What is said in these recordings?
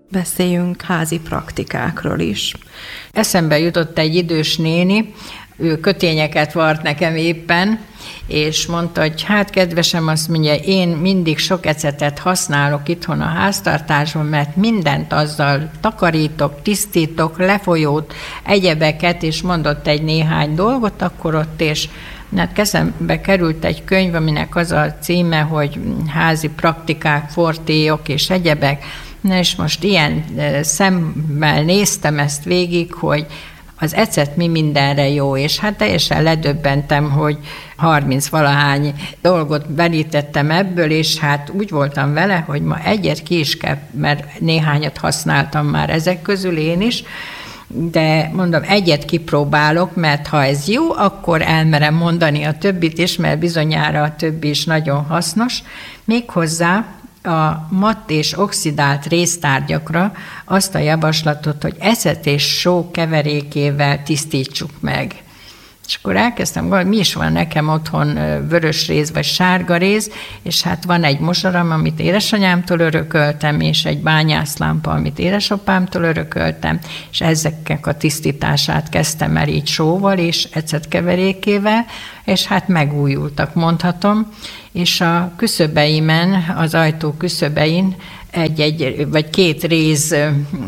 Beszéljünk házi praktikákról is. Eszembe jutott egy idős néni, ő kötényeket vart nekem éppen, és mondta, hogy hát kedvesem, azt mondja, én mindig sok ecetet használok itthon a háztartásban, mert mindent azzal takarítok, tisztítok, lefolyót, egyebeket, és mondott egy néhány dolgot akkor ott, és hát kezembe került egy könyv, aminek az a címe, hogy házi praktikák, fortélyok és egyebek. Na és most ilyen szemmel néztem ezt végig, hogy az ecet mi mindenre jó, és hát teljesen ledöbbentem, hogy 30-valahány dolgot belítettem ebből, és hát úgy voltam vele, hogy ma egyet ki is kell, mert néhányat használtam már ezek közül én is, de mondom, egyet kipróbálok, mert ha ez jó, akkor elmerem mondani a többit is, mert bizonyára a többi is nagyon hasznos. Méghozzá a matt és oxidált résztárgyakra azt a javaslatot, hogy ecet és só keverékével tisztítsuk meg. És akkor elkezdtem gondolni, mi is van nekem otthon, vörös réz vagy sárga réz, és hát van egy mosaram, amit édesanyámtól örököltem, és egy bányászlámpa, amit édesapámtól örököltem, és ezeknek a tisztítását kezdtem el így sóval és ecetkeverékével, és hát megújultak, mondhatom, és a küszöbeimen, az ajtó küszöbein egy vagy két réz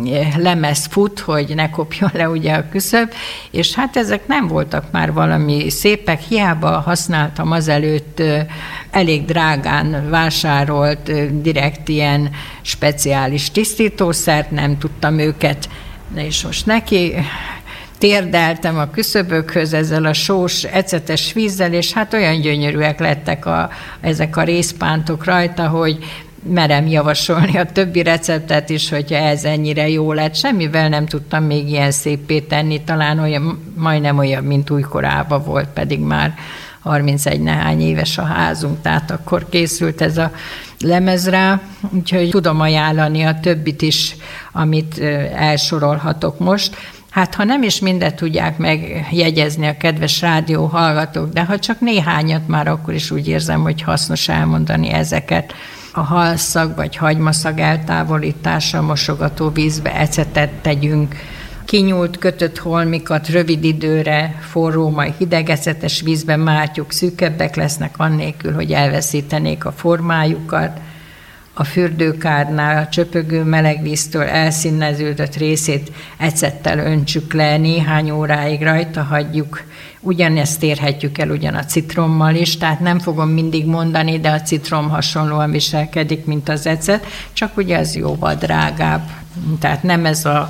lemez fut, hogy ne kopjon le ugye a küszöb, és hát ezek nem voltak már valami szépek, hiába használtam azelőtt elég drágán vásárolt direkt ilyen speciális tisztítószert, nem tudtam őket, és most neki térdeltem a küszöbökhöz ezzel a sós, ecetes vízzel, és hát olyan gyönyörűek lettek ezek a rézpántok rajta, hogy merem javasolni a többi receptet is, hogyha ez ennyire jó lett. Semmivel nem tudtam még ilyen szépé tenni, talán olyan, majdnem olyan, mint újkorában volt, pedig már 31 nehány éves a házunk, tehát akkor készült ez a lemez rá, úgyhogy tudom ajánlani a többit is, amit elsorolhatok most. Hát ha nem is mindet tudják megjegyezni a kedves rádióhallgatók, de ha csak néhányat már, akkor is úgy érzem, hogy hasznos elmondani ezeket. A halszag vagy hagymaszag eltávolítása, mosogató vízbe ecetet tegyünk, kinyúlt, kötött holmikat rövid időre forró, majd hideg ecetes vízben mártjuk, szűkebbek lesznek annélkül, hogy elveszítenék a formájukat. A fürdőkádnál a csöpögő meleg víztől elszíneződött részét ecettel öntsük le, néhány óráig rajta hagyjuk. Ugyanezt érhetjük el ugyan a citrommal is, tehát nem fogom mindig mondani, de a citrom hasonlóan viselkedik, mint az ecet, csak ugye az jóval drágább. Tehát nem ez a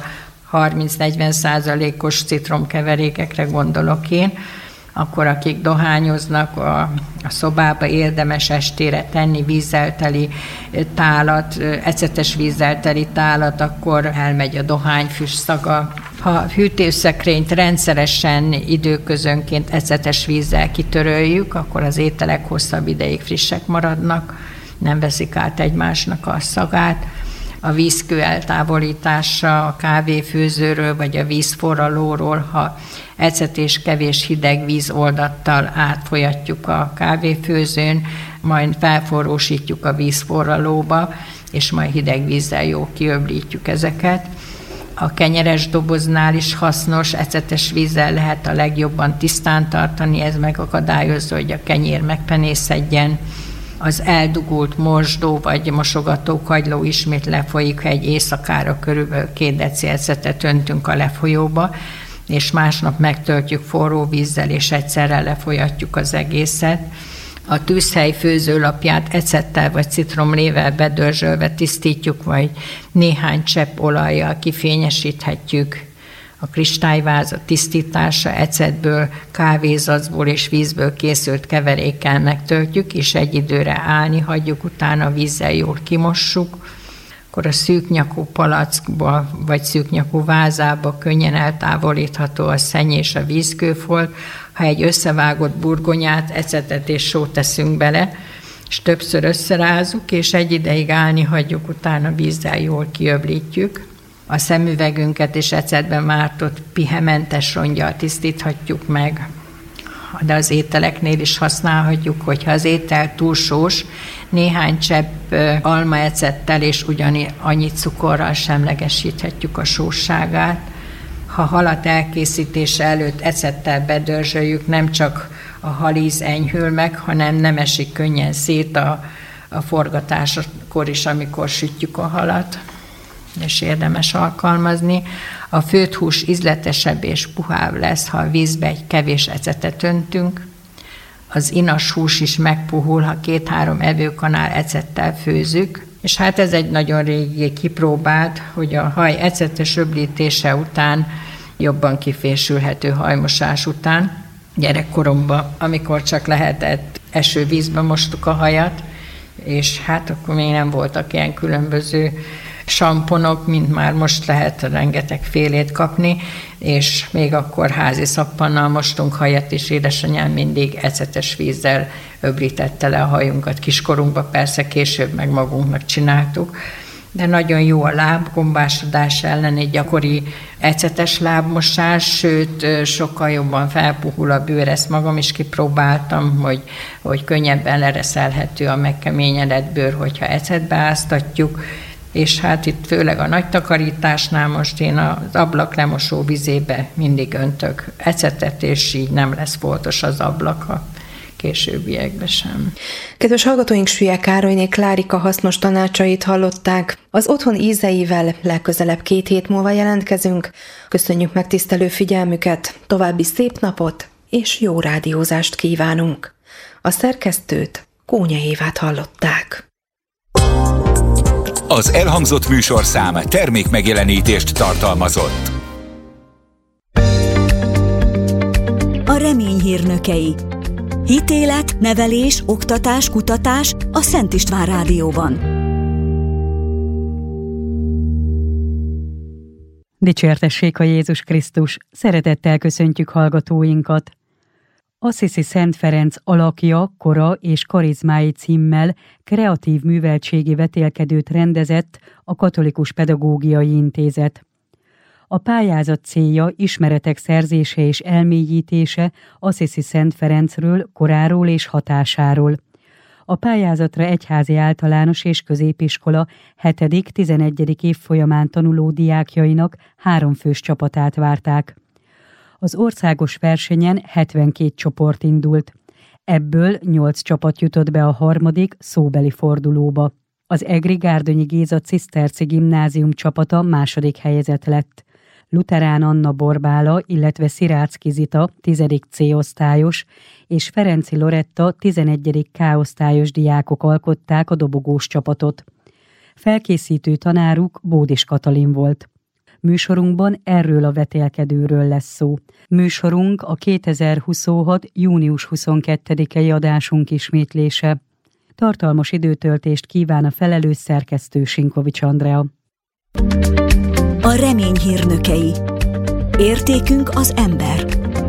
30-40%-os citromkeverékekre gondolok én. Akkor akik dohányoznak, a szobába érdemes estére tenni vízzel teli tálat, ecetes vízzel teli tálat, akkor elmegy a dohányfüst szaga. Ha hűtőszekrényt rendszeresen időközönként ecetes vízzel kitöröljük, akkor az ételek hosszabb ideig frissek maradnak, nem veszik át egymásnak a szagát. A vízkő eltávolítása a kávéfőzőről vagy a vízforralóról, ha ecet és kevés hideg vízoldattal átfolyatjuk a kávéfőzőn, majd felforrósítjuk a vízforralóba, és majd hideg vízzel jól kiöblítjük ezeket. A kenyeres doboznál is hasznos, ecetes vízzel lehet a legjobban tisztán tartani, ez megakadályozza, hogy a kenyér megpenészedjen. Az eldugult mosdó vagy mosogató kagyló ismét lefolyik, ha egy éjszakára körülbelül 2 deci ecetet öntünk a lefolyóba, és másnap megtöltjük forró vízzel, és egyszerre lefolyatjuk az egészet. A tűzhely főzőlapját ecettel vagy citromlével bedörzsölve tisztítjuk, vagy néhány csepp olajjal kifényesíthetjük. A kristályváza tisztítása ecetből, kávézacból és vízből készült keverékkel megtöltjük, és egy időre állni hagyjuk, utána vízzel jól kimossuk. Akkor a szűknyakú palackba vagy szűknyakú vázába könnyen eltávolítható a szenny és a vízkőfolt. Ha egy összevágott burgonyát, ecetet és sót teszünk bele, és többször összerázunk, és egy ideig állni hagyjuk, utána vízzel jól kiöblítjük. A szemüvegünket és ecetben mártott pihementes rongyal tisztíthatjuk meg. de az ételeknél is használhatjuk, hogyha az étel túl sós, néhány csepp almaecettel és annyi cukorral semlegesíthetjük a sósságát. Ha halat elkészítése előtt ecettel bedörzsöljük, nem csak a halíz enyhül meg, hanem nem esik könnyen szét a forgatáskor is, amikor sütjük a halat, és érdemes alkalmazni. A főtt hús ízletesebb és puhább lesz, ha a vízbe egy kevés ecetet öntünk. Az inas hús is megpuhul, ha 2-3 evőkanál ecettel főzzük, és hát ez egy nagyon régi kipróbált, hogy a haj ecetes öblítése után jobban kifésülhető hajmosás után. Gyerekkoromban, amikor csak lehetett, esővízbe mostuk a hajat, és hát akkor még nem voltak ilyen különböző samponok, mint már most lehet rengeteg félét kapni, és még akkor házi szappannal mostunk hajat, és édesanyám mindig ecetes vízzel öblítette le a hajunkat kiskorunkba, persze később meg magunknak csináltuk, de nagyon jó a lábgombásodás ellen egy gyakori ecetes lábmosás, sőt, sokkal jobban felpuhul a bőr, ezt magam is kipróbáltam, hogy könnyebben lereszelhető a megkeményedett bőr, hogyha ecetbe áztatjuk, és hát itt főleg a nagy takarításnál most én az ablak lemosó vizébe mindig öntök ecetet, és így nem lesz foltos az ablak a későbbiekben sem. Kedves hallgatóink, Süllyek Károlyné Klárika hasznos tanácsait hallották. Az otthon ízeivel legközelebb 2 hét múlva jelentkezünk. Köszönjük megtisztelő figyelmüket, további szép napot és jó rádiózást kívánunk. A szerkesztőt, Kónya Évát hallották. Az elhangzott műsorszám termékmegjelenítést tartalmazott. A Remény hírnökei. Hitélet, nevelés, oktatás, kutatás a Szent István Rádióban. Dicsértessék a Jézus Krisztus! Szeretettel köszöntjük hallgatóinkat! Assisi Szent Ferenc alakja, kora és karizmái címmel kreatív műveltségi vetélkedőt rendezett a Katolikus Pedagógiai Intézet. A pályázat célja ismeretek szerzése és elmélyítése Assisi Szent Ferencről, koráról és hatásáról. A pályázatra egyházi általános és középiskola 7.-11. évfolyamán tanuló diákjainak 3 fős csapatát várták. Az országos versenyen 72 csoport indult. Ebből 8 csapat jutott be a 3. szóbeli fordulóba. Az Egri Gárdonyi Géza Ciszterci Gimnázium csapata 2. helyezett lett. Luterán Anna Borbála, illetve Szirácki Zita 10. C osztályos és Ferenci Loretta 11. K osztályos diákok alkották a dobogós csapatot. Felkészítő tanáruk Bódis Katalin volt. Műsorunkban erről a vetélkedőről lesz szó. Műsorunk a 2026. június 22-i adásunk ismétlése. Tartalmas időtöltést kíván a felelős szerkesztő Sinkovics Andrea. A Remény hírnökei. Értékünk az ember.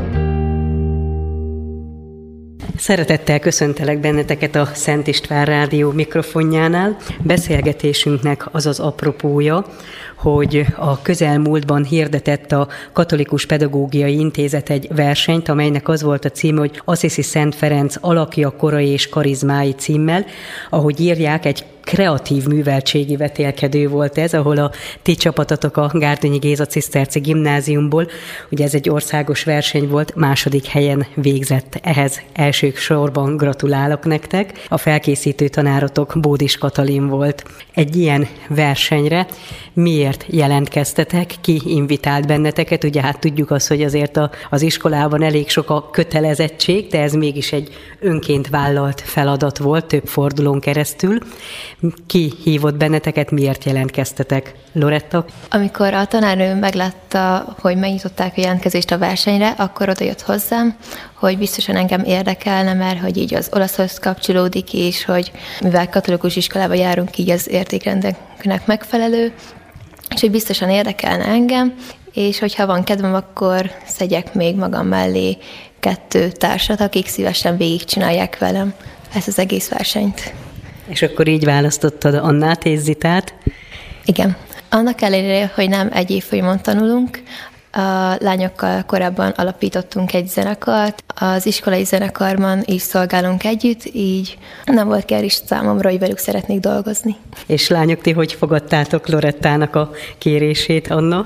Szeretettel köszöntelek benneteket a Szent István Rádió mikrofonjánál. Beszélgetésünknek az az apropója, hogy a közelmúltban hirdetett a Katolikus Pedagógiai Intézet egy versenyt, amelynek az volt a címe, hogy Assisi Szent Ferenc alakja, kora és karizmái címmel. Ahogy írják, egy kreatív műveltségi vetélkedő volt ez, ahol a ti csapatotok a Gárdonyi Géza Ciszterci Gimnáziumból, ugye ez egy országos verseny volt, 2. helyen végzett. Ehhez első sorban gratulálok nektek. A felkészítő tanárotok Bódis Katalin volt. Egy ilyen versenyre miért jelentkeztetek? Ki invitált benneteket? Ugye hát tudjuk azt, hogy azért az iskolában elég sok a kötelezettség, de ez mégis egy önként vállalt feladat volt, több fordulón keresztül. Ki hívott benneteket, miért jelentkeztetek? Loretta? Amikor a tanárnő meglátta, hogy megnyitották a jelentkezést a versenyre, akkor oda jött hozzám, hogy biztosan engem érdekelne, mert hogy így az olaszhoz kapcsolódik, és hogy mivel katolikus iskolába járunk, így az értékrendeknek megfelelő, és hogy biztosan érdekelne engem, és hogyha van kedvem, akkor szedjek még magam mellé 2 társat, akik szívesen végigcsinálják velem ezt az egész versenyt. És akkor így választottad Annát és Zitát? Igen. Annak ellenére, hogy nem egy évfolyamon tanulunk, A lányokkal korábban alapítottunk egy zenekart, az iskolai zenekarban is szolgálunk együtt, így nem volt kérdés számomra, hogy velük szeretnék dolgozni. És lányok, ti hogy fogadtátok Lorettának a kérését, Anna?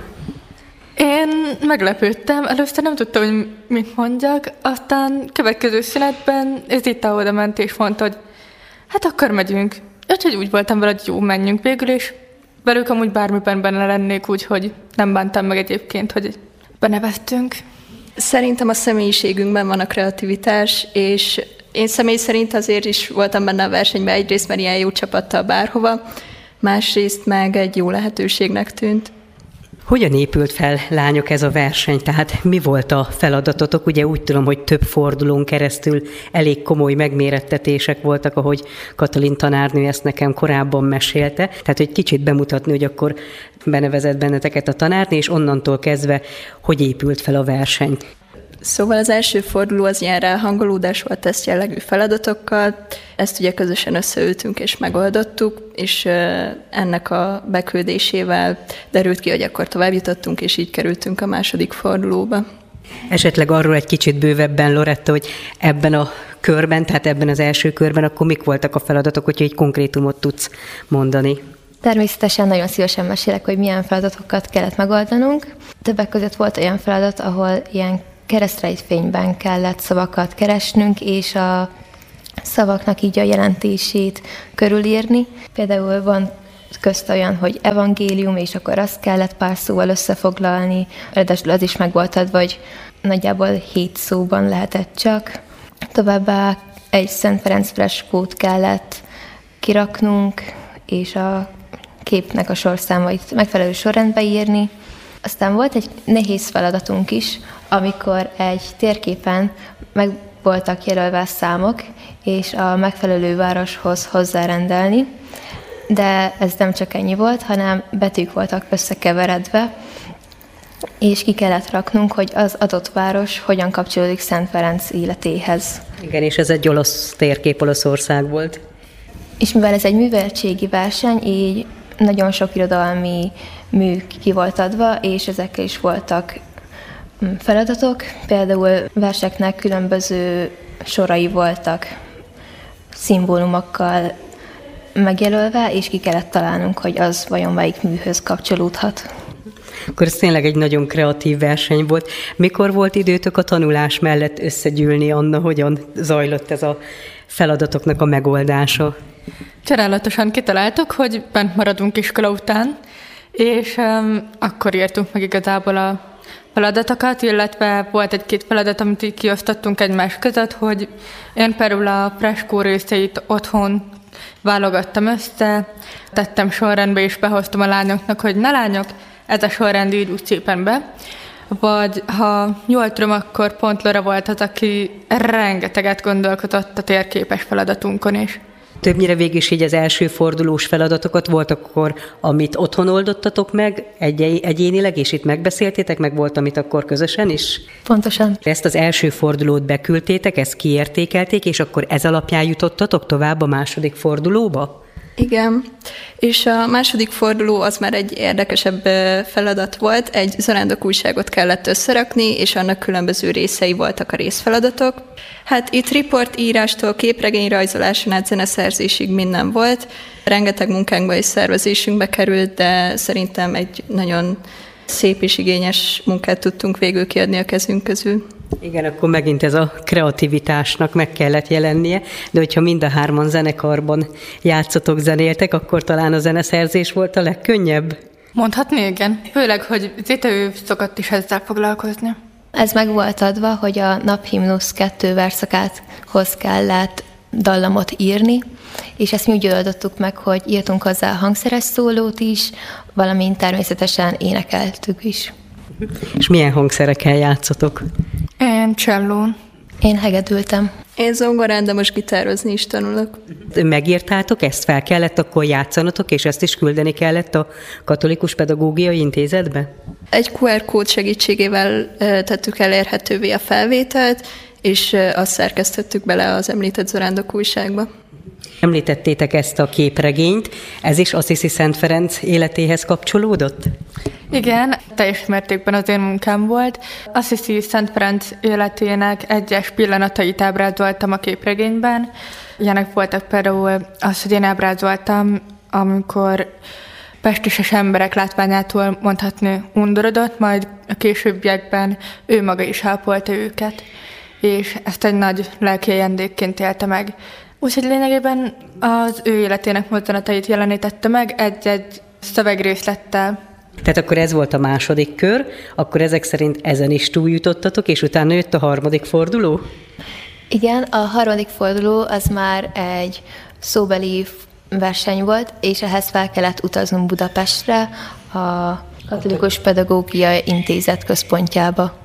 Én meglepődtem, először nem tudtam, hogy mit mondjak, aztán következő szünetben Zita oda ment és mondta, hogy hát akkor megyünk. Úgyhogy úgy voltam vele, hogy jó, menjünk végül, és velük amúgy bármiben benne lennék, úgyhogy nem bántam meg egyébként, hogy beneveztünk. Szerintem a személyiségünkben van a kreativitás, és én személy szerint azért is voltam benne a versenyben, egyrészt, mert ilyen jó csapattal bárhova, másrészt meg egy jó lehetőségnek tűnt. Hogyan épült fel, lányok, ez a verseny? Tehát mi volt a feladatotok? Ugye úgy tudom, hogy több fordulón keresztül elég komoly megmérettetések voltak, ahogy Katalin tanárnő ezt nekem korábban mesélte. Tehát, hogy kicsit bemutatni, hogy akkor benevezett benneteket a tanárnő, és onnantól kezdve, hogy épült fel a verseny. Szóval az első forduló az ilyen ráhangolódás volt teszt jellegű feladatokkal. Ezt ugye közösen összeültünk és megoldottuk, és ennek a beküldésével derült ki, hogy akkor tovább jutottunk, és így kerültünk a második fordulóba. Esetleg arról egy kicsit bővebben, Loretta, hogy ebben a körben, tehát ebben az első körben, akkor mik voltak a feladatok, hogyha egy konkrétumot tudsz mondani? Természetesen nagyon szívesen mesélek, hogy milyen feladatokat kellett megoldanunk. Többek között volt olyan feladat, ahol ilyen keresztrejtfényben kellett szavakat keresnünk, és a szavaknak így a jelentését körülírni. Például van közt olyan, hogy evangélium, és akkor azt kellett pár szóval összefoglalni, ráadásul az is meg volt adva, vagy nagyjából 7 szóban lehetett csak. Továbbá egy Szent Ferenc freskót kellett kiraknunk, és a képnek a sorszámait megfelelő sorrendbe írni. Aztán volt egy nehéz feladatunk is, amikor egy térképen meg voltak jelölve a számok, és a megfelelő városhoz hozzárendelni, de ez nem csak ennyi volt, hanem betűk voltak összekeveredve, és ki kellett raknunk, hogy az adott város hogyan kapcsolódik Szent Ferenc életéhez. Igen, és ez egy olasz térkép, Olaszország volt. És mivel ez egy műveltségi verseny, így nagyon sok irodalmi mű ki volt adva, és ezekkel is voltak feladatok. Például verseknek különböző sorai voltak szimbólumokkal megjelölve, és ki kellett találnunk, hogy az vajon melyik műhöz kapcsolódhat. Akkor ez tényleg egy nagyon kreatív verseny volt. Mikor volt időtök a tanulás mellett összegyűlni, Anna, hogyan zajlott ez a feladatoknak a megoldása? Csodálatosan kitaláltuk, hogy bent maradunk iskola után, és akkor írtunk meg igazából a feladatokat, illetve volt egy-két feladat, amit így kiosztottunk egymás között, hogy én például a freskó részeit otthon válogattam össze, tettem sorrendbe, és behoztam a lányoknak, hogy na lányok, ez a sorrend írjuk szépen be. Vagy ha jól tudom, akkor pont Lora volt az, aki rengeteget gondolkodott a térképes feladatunkon is. Többnyire végig is így az első fordulós feladatokat volt akkor, amit otthon oldottatok meg egyénileg, és itt megbeszéltétek, meg volt, amit akkor közösen is? Pontosan. Ezt az első fordulót beküldtétek, ezt kiértékelték, és akkor ez alapján jutottatok tovább a második fordulóba? Igen, és a második forduló az már egy érdekesebb feladat volt, egy zarándok újságot kellett összerakni, és annak különböző részei voltak a részfeladatok. Hát itt riportírástól képregény rajzoláson át zeneszerzésig minden volt, rengeteg munkánkba és szervezésünkbe került, de szerintem egy nagyon szép és igényes munkát tudtunk végül kiadni a kezünk közül. Igen, akkor megint ez a kreativitásnak meg kellett jelennie, de hogyha mind a hárman zenekarban játszotok, zenéltek, akkor talán a zeneszerzés volt a legkönnyebb? Mondhatni, igen. Főleg, hogy Zita ő szokott is ezzel foglalkozni. Ez meg volt adva, hogy a naphimnusz 2 verszakáthoz kellett dallamot írni, és ezt mi úgy oldottuk meg, hogy írtunk hozzá hangszeres szólót is, valamint természetesen énekeltük is. És milyen hangszerekkel játszotok? Én csellón. Én hegedültem. Én zongorán, de most gitározni is tanulok. Megírtátok ezt? Fel kellett akkor játszanotok, és ezt is küldeni kellett a Katolikus Pedagógiai Intézetbe? Egy QR kód segítségével tettük elérhetővé a felvételt, és azt szerkesztettük bele az említett zarándok újságba. Említettétek ezt a képregényt, ez is Assisi Szent Ferenc életéhez kapcsolódott? Igen, teljes mértékben az én munkám volt. Assisi Szent Ferenc életének egyes pillanatait ábrázoltam a képregényben. Ilyenek voltak például az, hogy én ábrázoltam, amikor pestises emberek látványától mondhatni undorodott, majd a későbbiekben ő maga is ápolta őket, és ezt egy nagy lelki ajándékként élte meg. Úgyhogy lényegében az ő életének mozzanatait jelenítette meg egy-egy szövegrészlettel. Tehát akkor ez volt a második kör, akkor ezek szerint ezen is túljutottatok, és utána jött a harmadik forduló? Igen, a harmadik forduló az már egy szóbeli verseny volt, és ehhez fel kellett utaznunk Budapestre, a Katolikus Pedagógiai Intézet központjába.